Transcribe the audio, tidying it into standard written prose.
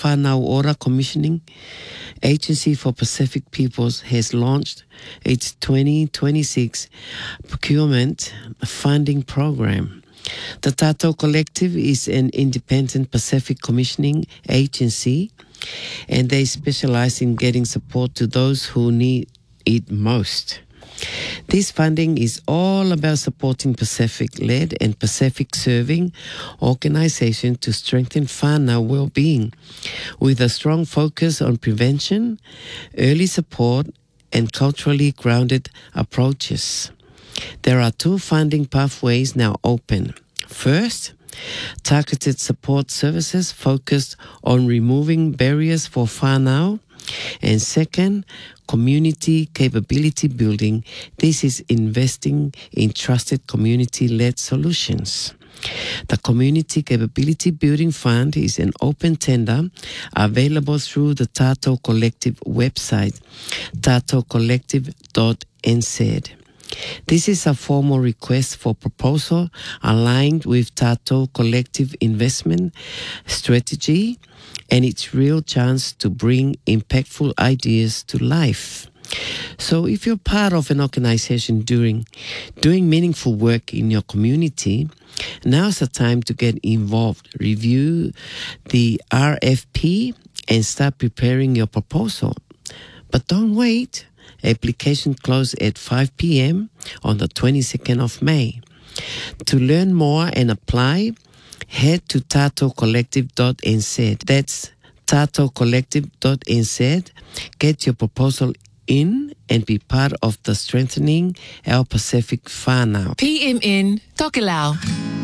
Whanau Ora Commissioning Agency for Pacific Peoples has launched its 2026 procurement funding program. The Tato Collective is an independent Pacific commissioning agency, and they specialize in getting support to those who need it most. This funding is all about supporting Pacific-led and Pacific-serving organizations to strengthen whānau well-being, with a strong focus on prevention, early support, and culturally grounded approaches. There are two funding pathways now open. First, targeted support services focused on removing barriers for whānau. And second, community capability building. This is investing in trusted community-led solutions. The Community Capability Building Fund is an open tender available through the Tato Collective website, tatocollective.nz. This is a formal request for proposal aligned with Tato Collective investment strategy and its real chance to bring impactful ideas to life. So if you're part of an organization doing meaningful work in your community, now's the time to get involved. Review the RFP and start preparing your proposal. But don't wait. Application closed at 5 p.m. on the 22nd of May. To learn more and apply, head to tatocollective.nz. That's tatocollective.nz. Get your proposal in and be part of the strengthening our Pacific whānau. PMN Tokelau.